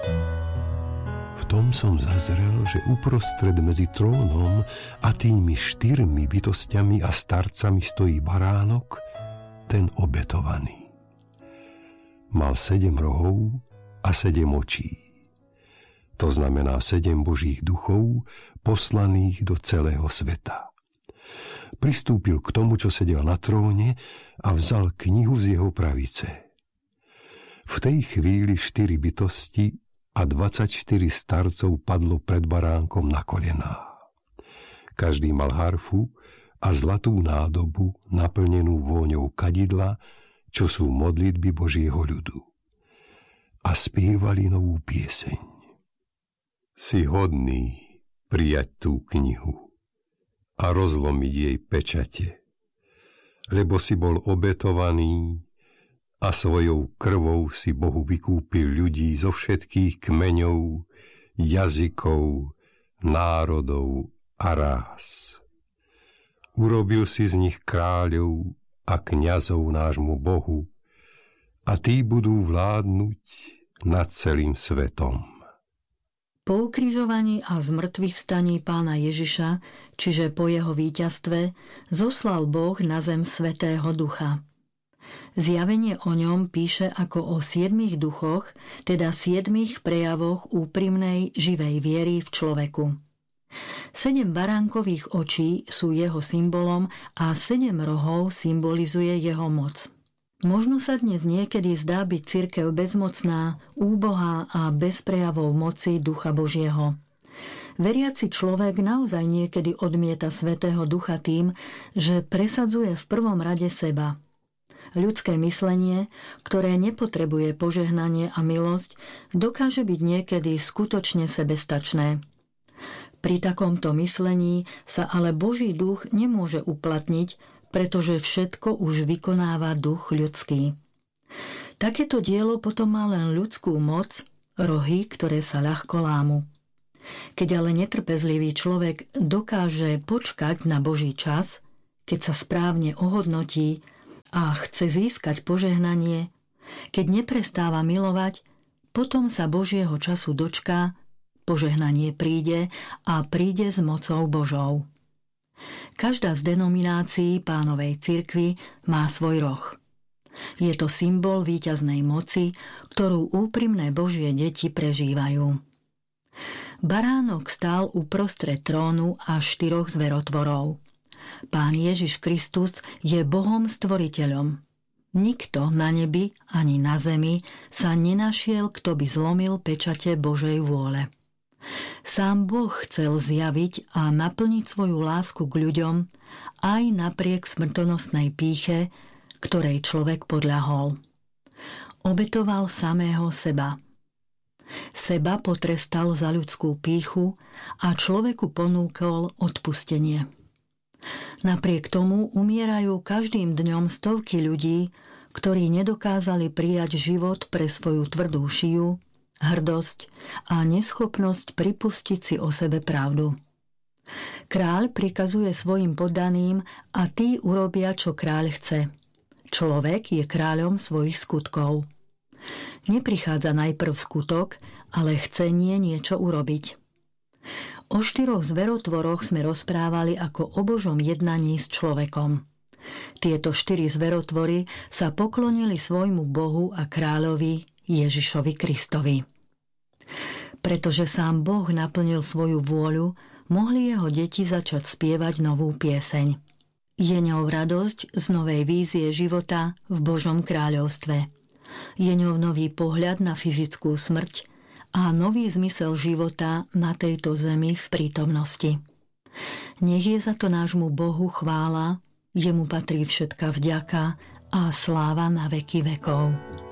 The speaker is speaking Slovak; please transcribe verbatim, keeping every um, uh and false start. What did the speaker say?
V tom som zazrel, že uprostred medzi trónom a tými štyrmi bytostiami a starcami stojí baránok, ten obetovaný. Mal sedem rohov a sedem očí. To znamená sedem božích duchov, poslaných do celého sveta. Pristúpil k tomu, čo sedel na tróne a vzal knihu z jeho pravice. V tej chvíli štyri bytosti a dvadsaťštyri starcov padlo pred baránkom na kolená. Každý mal harfu a zlatú nádobu naplnenú vôňou kadidla, čo sú modlitby Božieho ľudu. A spievali novú pieseň. Si hodný prijať tú knihu a rozlomiť jej pečate, lebo si bol obetovaný a svojou krvou si Bohu vykúpil ľudí zo všetkých kmeňov, jazykov, národov a rás. Urobil si z nich kráľov a kňazov nášmu Bohu a tí budú vládnuť nad celým svetom. Po ukrižovaní a zmŕtvychvstaní Pána Ježiša, čiže po jeho víťazstve, zoslal Boh na zem Svätého Ducha. Zjavenie o ňom píše ako o siedmich duchoch, teda siedmich prejavoch úprimnej, živej viery v človeku. Sedem baránkových očí sú jeho symbolom a sedem rohov symbolizuje jeho moc. Možno sa dnes niekedy zdá byť cirkev bezmocná, úbohá a bez prejavov moci Ducha Božieho. Veriaci človek naozaj niekedy odmieta Svätého Ducha tým, že presadzuje v prvom rade seba. Ľudské myslenie, ktoré nepotrebuje požehnanie a milosť, dokáže byť niekedy skutočne sebestačné. Pri takomto myslení sa ale Boží duch nemôže uplatniť, pretože všetko už vykonáva duch ľudský. Takéto dielo potom má len ľudskú moc, rohy, ktoré sa ľahko lámu. Keď ale netrpezlivý človek dokáže počkať na Boží čas, keď sa správne ohodnotí a chce získať požehnanie, keď neprestáva milovať, potom sa Božieho času dočká, požehnanie príde a príde s mocou Božou. Každá z denominácií Pánovej cirkvi má svoj roh. Je to symbol víťaznej moci, ktorú úprimné Božie deti prežívajú. Baránok stál uprostred trónu a štyroch zverotvorov. Pán Ježiš Kristus je Bohom stvoriteľom. Nikto na nebi ani na zemi sa nenašiel, kto by zlomil pečate Božej vôle. Sám Boh chcel zjaviť a naplniť svoju lásku k ľuďom aj napriek smrtonosnej pýche, ktorej človek podľahol. Obetoval samého seba. Seba potrestal za ľudskú pýchu a človeku ponúkol odpustenie. Napriek tomu umierajú každým dňom stovky ľudí, ktorí nedokázali prijať život pre svoju tvrdú šiju, hrdosť a neschopnosť pripustiť si o sebe pravdu. Kráľ prikazuje svojim poddaným a tí urobia, čo kráľ chce. Človek je kráľom svojich skutkov. Neprichádza najprv skutok, ale chcenie niečo urobiť. O štyroch zverotvoroch sme rozprávali ako o Božom jednaní s človekom. Tieto štyri zverotvory sa poklonili svojmu Bohu a kráľovi Ježišovi Kristovi. Pretože sám Boh naplnil svoju vôľu, mohli jeho deti začať spievať novú pieseň. Je ňou radosť z novej vízie života v Božom kráľovstve. Je ňou nový pohľad na fyzickú smrť a nový zmysel života na tejto zemi v prítomnosti. Nech je za to nášmu Bohu chvála, jemu patrí všetka vďaka a sláva na veky vekov.